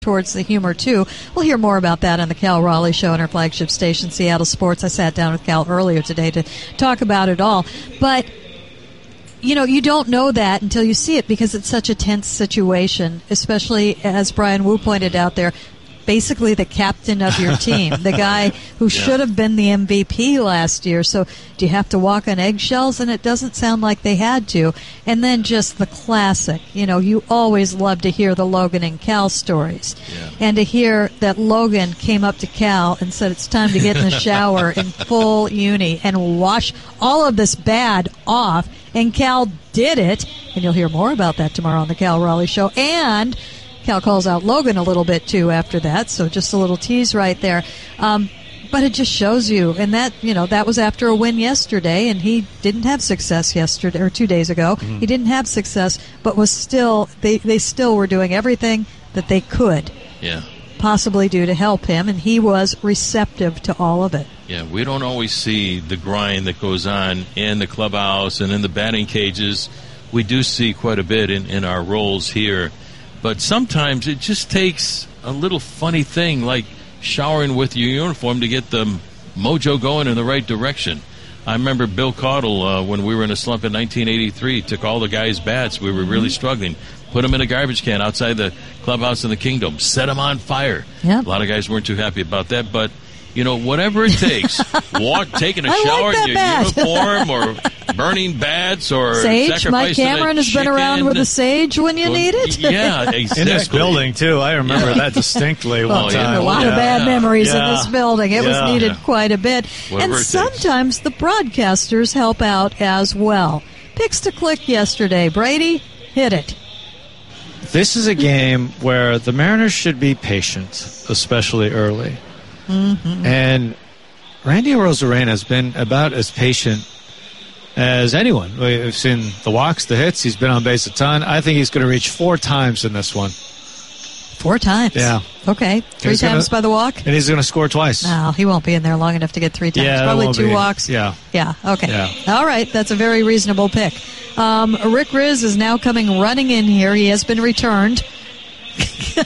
towards the humor, too. We'll hear more about that on the Cal Raleigh Show on our flagship station, Seattle Sports. I sat down with Cal earlier today to talk about it all. But, you know, you don't know that until you see it because it's such a tense situation, especially, as Brian Wu pointed out there, basically the captain of your team, the guy who should have been the MVP last year. So do you have to walk on eggshells? And it doesn't sound like they had to. And then just the classic. You know, you always love to hear the Logan and Cal stories. Yeah. And to hear that Logan came up to Cal and said it's time to get in the shower in full uni and wash all of this bad off. And Cal did it. And you'll hear more about that tomorrow on the Cal Raleigh Show. And Cal calls out Logan a little bit, too, after that, so just a little tease right there. But it just shows you, and that, you know, that was after a win yesterday, and he didn't have success yesterday, or 2 days ago. Mm-hmm. He didn't have success, but was still, they still were doing everything that they could possibly do to help him, and he was receptive to all of it. Yeah, we don't always see the grind that goes on in the clubhouse and in the batting cages. We do see quite a bit in our roles here. But sometimes it just takes a little funny thing like showering with your uniform to get the mojo going in the right direction. I remember Bill Caudle, when we were in a slump in 1983, took all the guys' bats. We were really struggling. Put them in a garbage can outside the clubhouse in the Kingdom. Set them on fire. Yep. A lot of guys weren't too happy about that. But, you know, whatever it takes, taking a shower in your uniform or burning bats or sage. Mike Cameron has been around with a sage when you need it. Yeah, exactly. In this building, too. I remember that distinctly one time. A lot of bad memories in this building. It was needed quite a bit. Whatever and sometimes the broadcasters help out as well. Picks to click yesterday. Brady, hit it. This is a game where the Mariners should be patient, especially early. Mm-hmm. And Randy Arozarena has been about as patient as anyone. We've seen the walks, the hits. He's been on base a ton. I think he's going to reach 4 times in this one. 4 times? Yeah. Okay. 3 times by the walk? And he's going to score twice. No, he won't be in there long enough to get 3 times. Yeah, probably 2 walks. Yeah. Yeah, okay. Yeah. All right, that's a very reasonable pick. Rick Riz is now coming running in here. He has been returned. Pick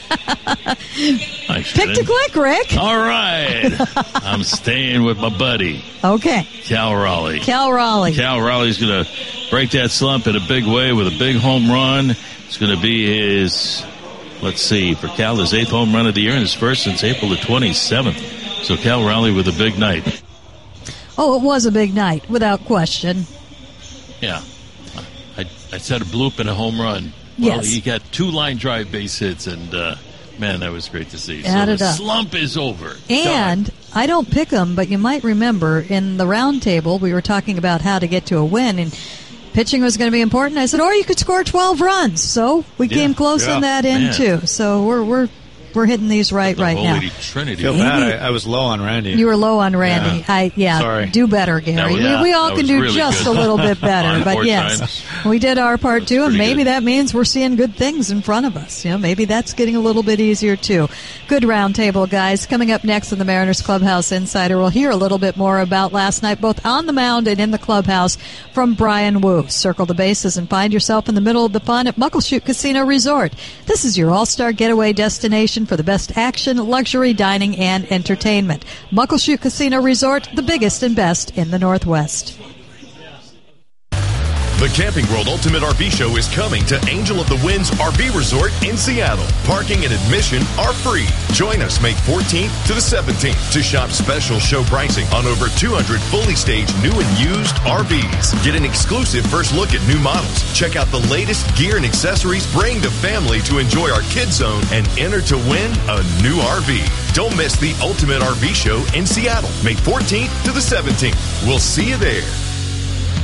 to click, Rick. All right. I'm staying with my buddy. Okay. Cal Raleigh. Cal Raleigh's going to break that slump in a big way with a big home run. It's going to be his, let's see, for Cal, his 8th home run of the year and his first since April the 27th. So Cal Raleigh with a big night. Oh, it was a big night, without question. Yeah. I said a bloop and a home run. Well, he got 2 line drive base hits, and, man, that was great to see. So the slump is over. And I don't pick them, but you might remember in the round table we were talking about how to get to a win, and pitching was going to be important. I said, or you could score 12 runs. So we came close on that end, too. So we're hitting these right now. Trinity. Feel bad. I was low on Randy. You were low on Randy. Sorry. Do better, Gary. We all can do really just good. a little bit better. But yes, times. We did our part too, and maybe good. that means we're seeing good things in front of us. You know, maybe that's getting a little bit easier too. Good round table, guys. Coming up next in the Mariners Clubhouse Insider, we'll hear a little bit more about last night, both on the mound and in the clubhouse, from Brian Wu. Circle the bases and find yourself in the middle of the fun at Muckleshoot Casino Resort. This is your all-star getaway destination for the best action, luxury, dining, and entertainment. Muckleshoot Casino Resort, the biggest and best in the Northwest. The Camping World Ultimate RV Show is coming to Angel of the Winds RV Resort in Seattle. Parking and admission are free. Join us May 14th to the 17th to shop special show pricing on over 200 fully staged new and used RVs. Get an exclusive first look at new models. Check out the latest gear and accessories. Bring the family to enjoy our kids zone and enter to win a new RV. Don't miss the Ultimate RV Show in Seattle, May 14th to the 17th. We'll see you there.